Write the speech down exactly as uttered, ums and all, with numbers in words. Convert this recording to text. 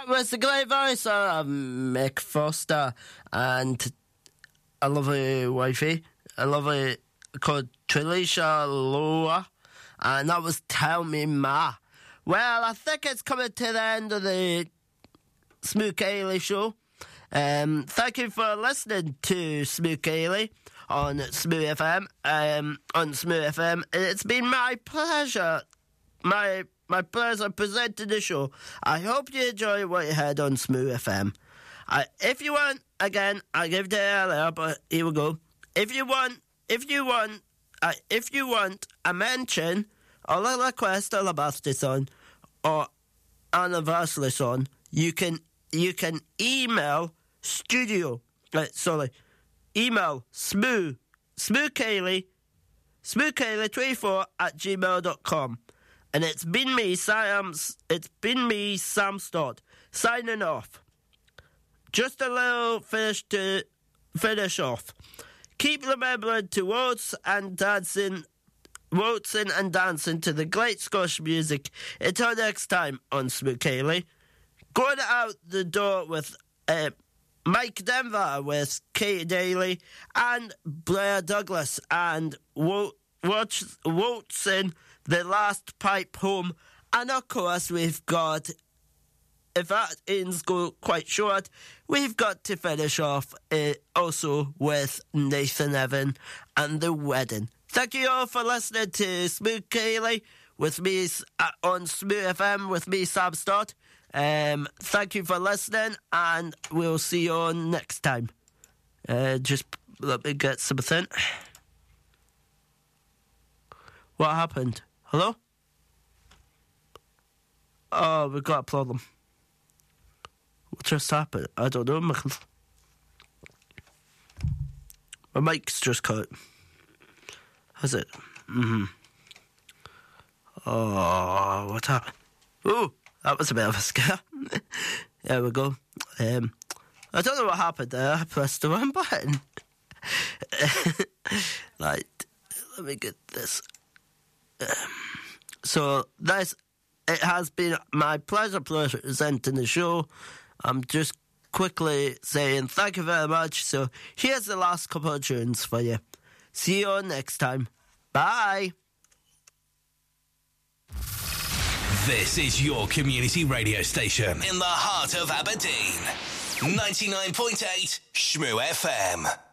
was the great voice of Mick Foster and a lovely wifey, a lovely called Trilisha Loa, and that was Tell Me Ma. Well, I think it's coming to the end of the Smooth Cayley show. Um, thank you for listening to Smooth Cayley on Smooth F M. Um, on Smooth F M, it's been my pleasure, my my pleasure presenting the show. I hope you enjoy what you heard on Smooth F M. I, if you want, again, I gave it earlier, but here we go. If you want, if you want, uh, if you want a mention or a request or a birthday song or anniversary song, you can you can email studio. Uh, sorry, email smooth smooth Cayley smooth Cayley twenty-four at gmail dot com. And it's been me, Sam. It's been me, Sam Stott, signing off. Just a little finish to finish off. Keep remembering to waltz and dancing, waltzing and dancing to the great Scottish music. Until next time on Smooth Cayley. Going out the door with uh, Mike Denver with Katie Daly and Blair Douglas and Wal- watch, waltzing the last pipe home. And of course we've got, if that ends go quite short, we've got to finish off uh, also with Nathan Evan and The Wedding. Thank you all for listening to Smooth Cayley with me uh, on Smooth F M with me, Sam Stott. Um, thank you for listening, and we'll see you on next time. Uh, just let me get something. What happened? Hello? Oh, we got a problem. What just happened? I don't know. My, my mic's just cut. Has it? Mm-hmm. Oh, what happened? Oh, that was a bit of a scare. There we go. Um, I don't know what happened there. I pressed the wrong button. Right. Let me get this. Um, so, this, it has been my pleasure presenting the show. I'm just quickly saying thank you very much. So, here's the last couple of tunes for you. See you all next time. Bye. This is your community radio station in the heart of Aberdeen. ninety-nine point eight Shmoo F M.